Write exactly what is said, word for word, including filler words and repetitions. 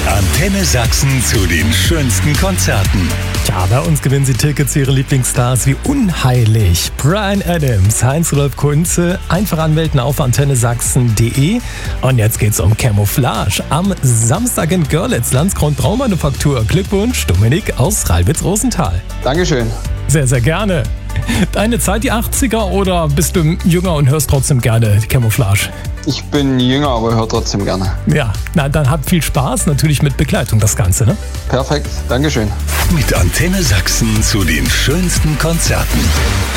Antenne Sachsen zu den schönsten Konzerten. Ja, bei uns gewinnen Sie Tickets zu Ihren Lieblingsstars wie Unheilig, Bryan Adams, Heinz-Rudolf Kunze. Einfach anmelden auf antenne sachsen punkt de. Und jetzt geht's um Camouflage. Am Samstag in Görlitz, Landskron Braumanufaktur. Glückwunsch, Dominik aus Ralbitz-Rosenthal. Dankeschön. Sehr, sehr gerne. Deine Zeit die achtziger oder bist du jünger und hörst trotzdem gerne Camouflage? Ich bin jünger, aber höre trotzdem gerne. Ja, na dann habt viel Spaß, natürlich mit Begleitung das Ganze, ne? Perfekt, Dankeschön. Mit Antenne Sachsen zu den schönsten Konzerten.